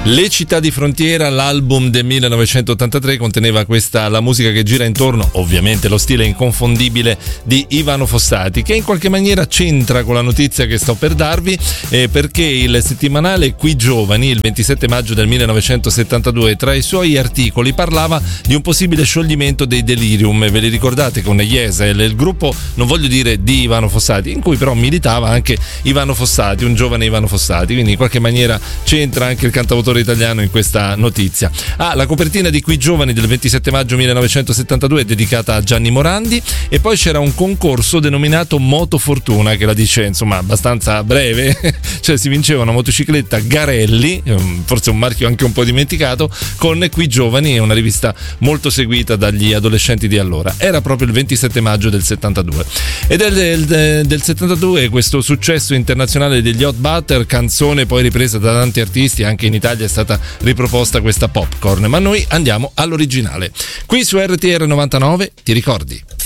Le città di frontiera, l'album del 1983, conteneva la musica che gira intorno, ovviamente lo stile inconfondibile di Ivano Fossati, che in qualche maniera c'entra con la notizia che sto per darvi, perché il settimanale Qui Giovani, il 27 maggio del 1972, tra i suoi articoli parlava di un possibile scioglimento dei Delirium. Ve li ricordate, con Jesel, il gruppo, non voglio dire di Ivano Fossati, in cui però militava anche Ivano Fossati, un giovane Ivano Fossati, quindi in qualche maniera c'entra anche il cantautore italiano in questa notizia. La copertina di Qui Giovani del 27 maggio 1972 è dedicata a Gianni Morandi, e poi c'era un concorso denominato Moto Fortuna, che la dice insomma abbastanza breve, cioè si vinceva una motocicletta Garelli, forse un marchio anche un po' dimenticato, con Qui Giovani, una rivista molto seguita dagli adolescenti di allora. Era proprio il 27 maggio del 72, ed è del 72 questo successo internazionale degli Hot Butter, canzone poi ripresa da tanti artisti. Anche in Italia è stata riproposta questa Popcorn, ma noi andiamo all'originale. Qui su RTR 99, ti ricordi?